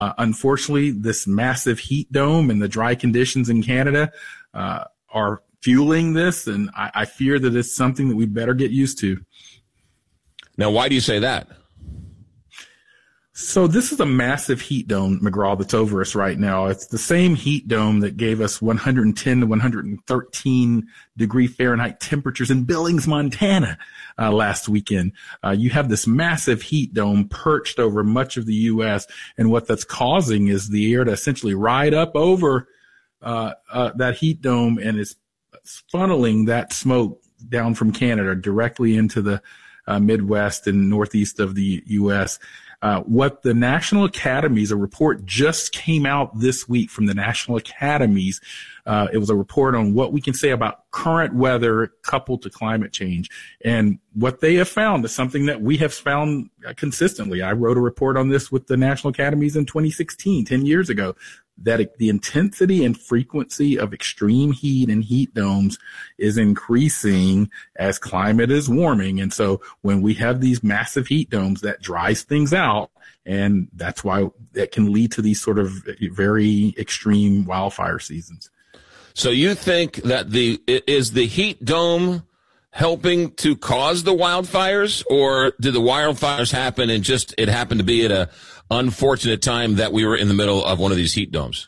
Unfortunately, this massive heat dome and the dry conditions in Canada are fueling this, and I fear that it's something that we better get used to. Now, why do you say that? So this is a massive heat dome, McGraw, that's over us right now. It's the same heat dome that gave us 110 to 113 degree Fahrenheit temperatures in Billings, Montana, last weekend. You have this massive heat dome perched over much of the U.S., and what that's causing is the air to essentially ride up over that heat dome, and is funneling that smoke down from Canada directly into the Midwest and Northeast of the U.S. What the National Academies, a report just came out this week from the National Academies. It was a report on what we can say about current weather coupled to climate change. And what they have found is something that we have found consistently. I wrote a report on this with the National Academies in 2016, 10 years ago, that the intensity and frequency of extreme heat and heat domes is increasing as climate is warming. And so when we have these massive heat domes, that dries things out. And that's why that can lead to these sort of very extreme wildfire seasons. So you think that is the heat dome helping to cause the wildfires, or did the wildfires happen and just it happened to be at a unfortunate time that we were in the middle of one of these heat domes?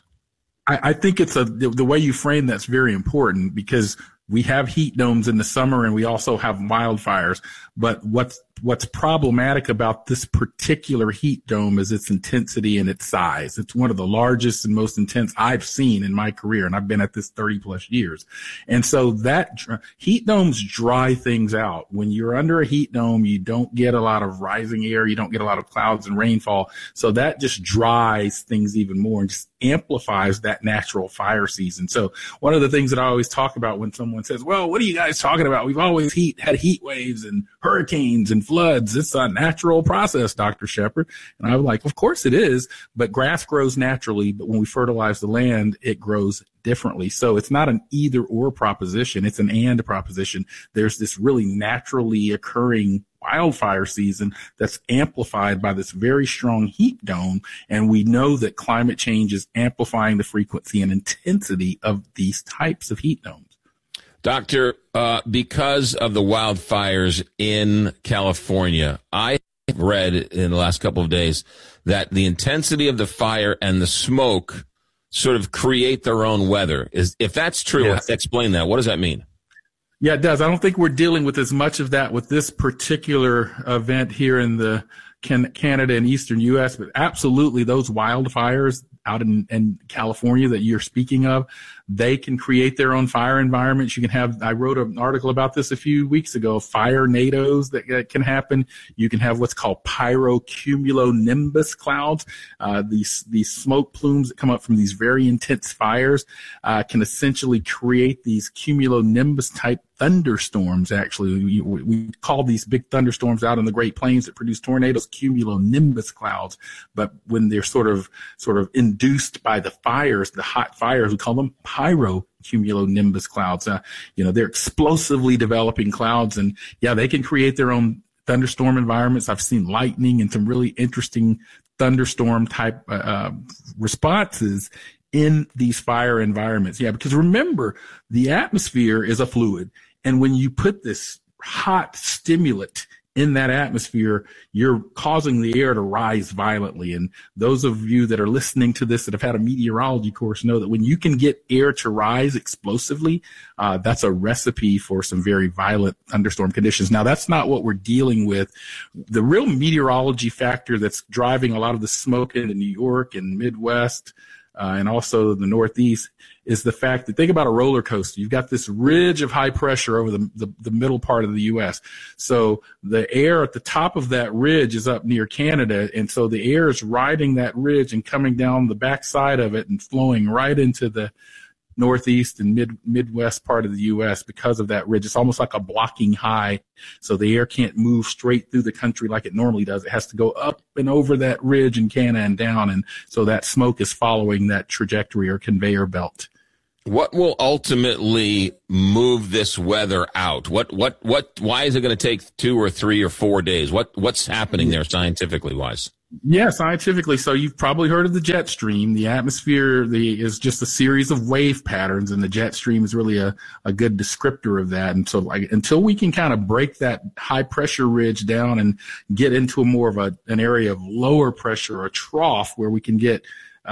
I think it's the way you frame that's very important, because we have heat domes in the summer and we also have wildfires. But what's problematic about this particular heat dome is its intensity and its size. It's one of the largest and most intense I've seen in my career, and I've been at this 30 plus years. And so that heat domes dry things out. When you're under a heat dome, you don't get a lot of rising air. You don't get a lot of clouds and rainfall. So that just dries things even more and just amplifies that natural fire season. So one of the things that I always talk about when someone says, well, what are you guys talking about? We've always had heat waves and hurricanes and floods. It's a natural process, Dr. Shepard. And I was like, of course it is, but grass grows naturally. But when we fertilize the land, it grows differently. So it's not an either or proposition. It's an and proposition. There's this really naturally occurring wildfire season that's amplified by this very strong heat dome. And we know that climate change is amplifying the frequency and intensity of these types of heat domes. Doctor, because of the wildfires in California, I have read in the last couple of days that the intensity of the fire and the smoke sort of create their own weather. If that's true, Yes. Explain that. What does that mean? Yeah, it does. I don't think we're dealing with as much of that with this particular event here in the Canada and Eastern U.S., but absolutely those wildfires out in California that you're speaking of, they can create their own fire environments. You can have, I wrote an article about this a few weeks ago, fire tornadoes that can happen. You can have what's called pyrocumulonimbus clouds. These smoke plumes that come up from these very intense fires can essentially create these cumulonimbus type thunderstorms. Actually, we call these big thunderstorms out in the Great Plains that produce tornadoes cumulonimbus clouds. But when they're sort of induced by the fires, the hot fires, we call them pyrocumulonimbus clouds. They're explosively developing clouds, and they can create their own thunderstorm environments. I've seen lightning and some really interesting thunderstorm type responses in these fire environments. Yeah, because remember, the atmosphere is a fluid. And when you put this hot stimulant in that atmosphere, you're causing the air to rise violently. And those of you that are listening to this that have had a meteorology course know that when you can get air to rise explosively, that's a recipe for some very violent thunderstorm conditions. Now, that's not what we're dealing with. The real meteorology factor that's driving a lot of the smoke into New York and Midwest, and also the Northeast, is the fact that, think about a roller coaster. You've got this ridge of high pressure over the middle part of the U.S. So the air at the top of that ridge is up near Canada. And so the air is riding that ridge and coming down the backside of it and flowing right into the Northeast and Midwest part of the U.S. because of that ridge. It's almost like a blocking high. So the air can't move straight through the country like it normally does. It has to go up and over that ridge in Canada and down. And so that smoke is following that trajectory or conveyor belt. What will ultimately move this weather out? Why is it going to take 2 or 3 or 4 days? What's happening there scientifically wise? Yeah, scientifically. So you've probably heard of the jet stream. The atmosphere is just a series of wave patterns, and the jet stream is really a good descriptor of that. And so like, until we can kind of break that high pressure ridge down and get into a more of an area of lower pressure or trough where we can get,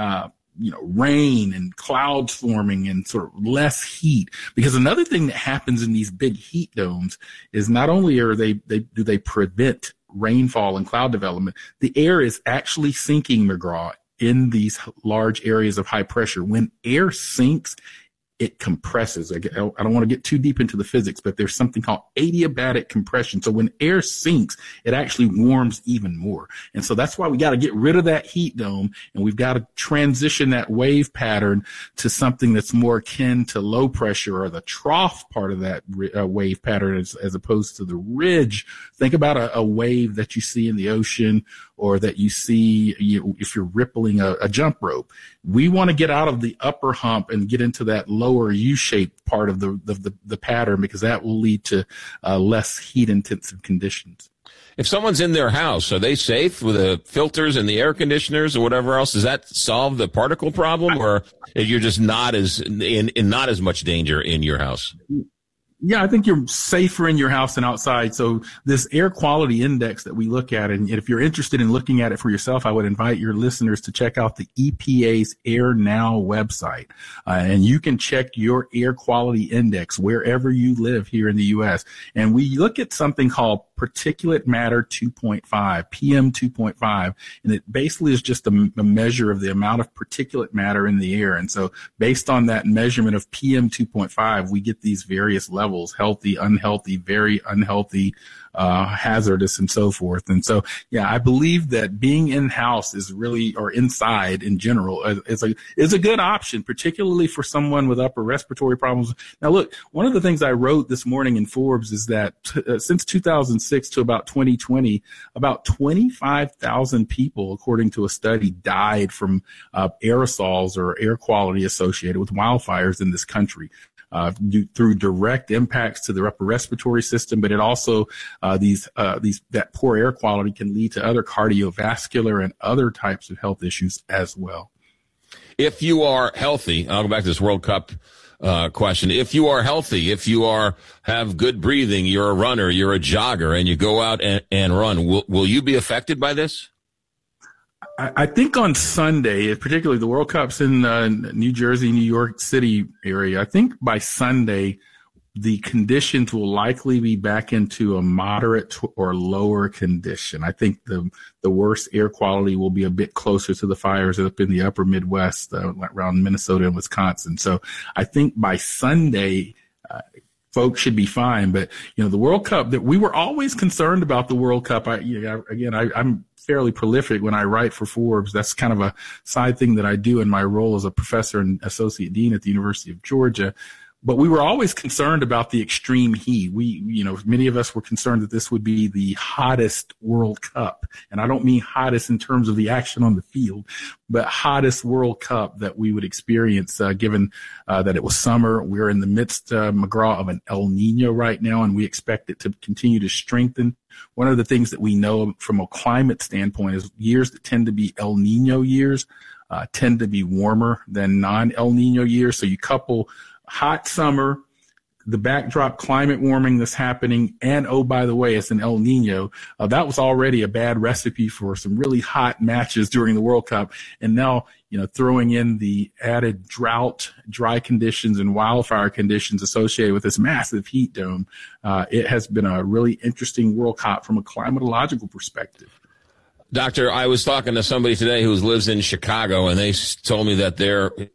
rain and clouds forming and sort of less heat. Because another thing that happens in these big heat domes is not only do they prevent rainfall and cloud development, the air is actually sinking, McGraw, in these large areas of high pressure. When air sinks, it compresses. I don't want to get too deep into the physics, but there's something called adiabatic compression. So when air sinks, it actually warms even more. And so that's why we got to get rid of that heat dome, and we've got to transition that wave pattern to something that's more akin to low pressure, or the trough part of that wave pattern, as opposed to the ridge. Think about a wave that you see in the ocean, or that you see if you're rippling a jump rope. We want to get out of the upper hump and get into that lower U-shaped part of the pattern, because that will lead to less heat-intensive conditions. If someone's in their house, are they safe with the filters and the air conditioners or whatever else? Does that solve the particle problem, or you're just not as much danger in your house? Yeah, I think you're safer in your house than outside. So this air quality index that we look at, and if you're interested in looking at it for yourself, I would invite your listeners to check out the EPA's Air Now website. And you can check your air quality index wherever you live here in the U.S. And we look at something called particulate matter 2.5, PM 2.5, and it basically is just a measure of the amount of particulate matter in the air. And so based on that measurement of PM 2.5, we get these various levels: healthy, unhealthy, very unhealthy, hazardous, and so forth. And so, yeah, I believe that being in-house is really, or inside in general, is a good option, particularly for someone with upper respiratory problems. Now, look, one of the things I wrote this morning in Forbes is that since 2006 to about 2020, about 25,000 people, according to a study, died from aerosols or air quality associated with wildfires in this country. Through direct impacts to the upper respiratory system, but it also that poor air quality can lead to other cardiovascular and other types of health issues as well. If you are healthy, I'll go back to this World Cup question. If you are healthy, if you have good breathing, you're a runner, you're a jogger, and you go out and run, will you be affected by this? I think on Sunday, particularly the World Cup's in New Jersey, New York City area, I think by Sunday, the conditions will likely be back into a moderate or lower condition. I think the worst air quality will be a bit closer to the fires up in the upper Midwest, around Minnesota and Wisconsin. So I think by Sunday, folks should be fine. But, the World Cup, that we were always concerned about the World Cup. I'm fairly prolific when I write for Forbes. That's kind of a side thing that I do in my role as a professor and associate dean at the University of Georgia. But we were always concerned about the extreme heat. Many of us were concerned that this would be the hottest World Cup. And I don't mean hottest in terms of the action on the field, but hottest World Cup that we would experience, given that it was summer. We're in the midst, McGraw, of an El Nino right now, and we expect it to continue to strengthen. One of the things that we know from a climate standpoint is years that tend to be El Nino years tend to be warmer than non-El Nino years. So you couple hot summer, the backdrop climate warming that's happening, and, oh, by the way, it's an El Nino. That was already a bad recipe for some really hot matches during the World Cup. And now, throwing in the added drought, dry conditions, and wildfire conditions associated with this massive heat dome, it has been a really interesting World Cup from a climatological perspective. Doctor, I was talking to somebody today who lives in Chicago, and they told me that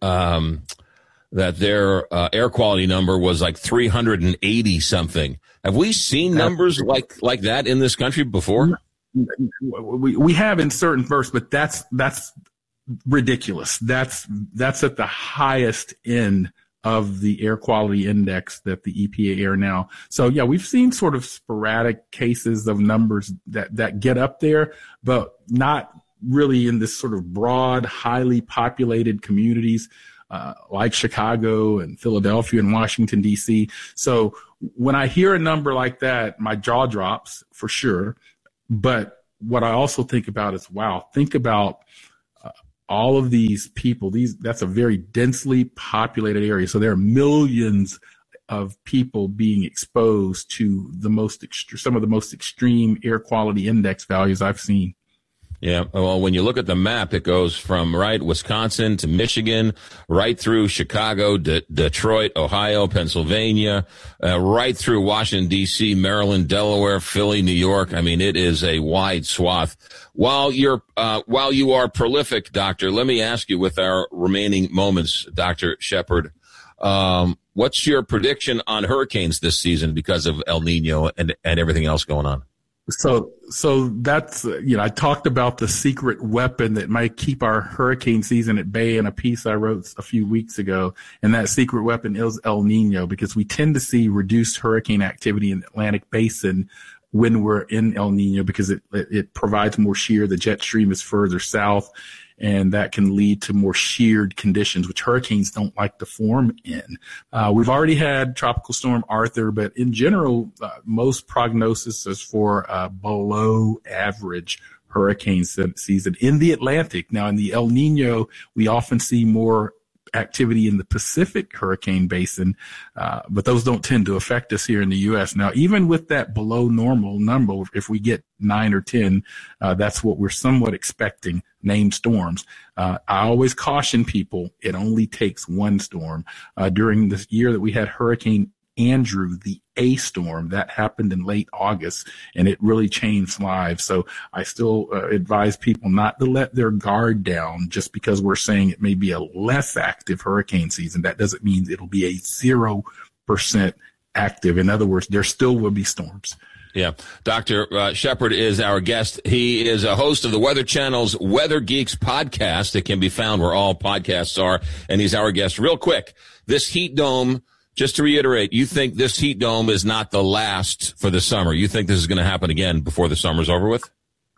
their air quality number was like 380 something. Have we seen numbers like that in this country before? We have in certain bursts, but that's ridiculous. That's at the highest end of the air quality index that the EPA Air Now. So yeah, we've seen sort of sporadic cases of numbers that get up there, but not really in this sort of broad, highly populated communities like Chicago and Philadelphia and Washington, D.C. So when I hear a number like that, my jaw drops for sure. But what I also think about is, wow, think about all of these people. That's a very densely populated area. So there are millions of people being exposed to some of the most extreme air quality index values I've seen. Yeah, well, when you look at the map, it goes from Wisconsin to Michigan, right through Chicago, Detroit, Ohio, Pennsylvania, right through Washington, D.C., Maryland, Delaware, Philly, New York. I mean, it is a wide swath. While you are prolific, Doctor, let me ask you, with our remaining moments, Dr. Shepard, what's your prediction on hurricanes this season because of El Nino and everything else going on? So that's, I talked about the secret weapon that might keep our hurricane season at bay in a piece I wrote a few weeks ago. And that secret weapon is El Nino, because we tend to see reduced hurricane activity in the Atlantic Basin when we're in El Nino, because it provides more shear. The jet stream is further south, and that can lead to more sheared conditions, which hurricanes don't like to form in. We've already had Tropical Storm Arthur, but in general, most prognosis is for below average hurricane season in the Atlantic. Now, in the El Nino, we often see more activity in the Pacific hurricane basin, but those don't tend to affect us here in the U.S. Now, even with that below normal number, if we get 9 or 10, that's what we're somewhat expecting, named storms. I always caution people, it only takes one storm. During this year that we had Hurricane Andrew, the A storm, that happened in late August, and it really changed lives. So I still advise people not to let their guard down just because we're saying it may be a less active hurricane season. That doesn't mean it'll be a 0% active. In other words, there still will be storms. Yeah. Dr. Shepard is our guest. He is a host of the Weather Channel's Weather Geeks podcast. It can be found where all podcasts are, and he's our guest. Real quick, this heat dome, just to reiterate, you think this heat dome is not the last for the summer? You think this is going to happen again before the summer's over with?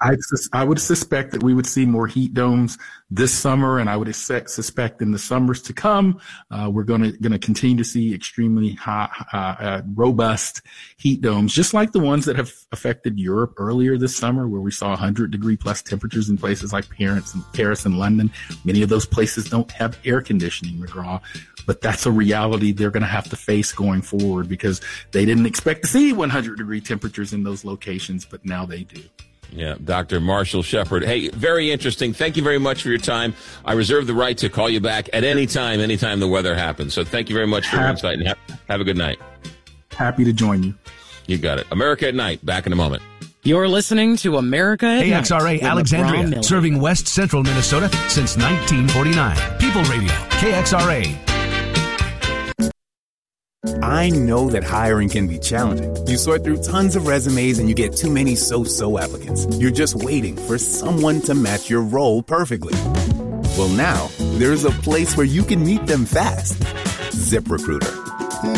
I would suspect that we would see more heat domes this summer, and I would suspect in the summers to come, we're going to continue to see extremely hot, robust heat domes, just like the ones that have affected Europe earlier this summer, where we saw 100-degree plus temperatures in places like Paris and London. Many of those places don't have air conditioning, McGraw, but that's a reality they're going to have to face going forward, because they didn't expect to see 100-degree temperatures in those locations, but now they do. Yeah, Dr. Marshall Shepard. Hey, very interesting. Thank you very much for your time. I reserve the right to call you back at any time the weather happens. So thank you very much for your insight, and have a good night. Happy to join you. You got it. America at Night. Back in a moment. You're listening to America at Night. KXRA Alexandria, serving West Central Minnesota since 1949. People Radio, KXRA. I know that hiring can be challenging. You sort through tons of resumes and you get too many so-so applicants. You're just waiting for someone to match your role perfectly. Well, now there's a place where you can meet them fast. ZipRecruiter.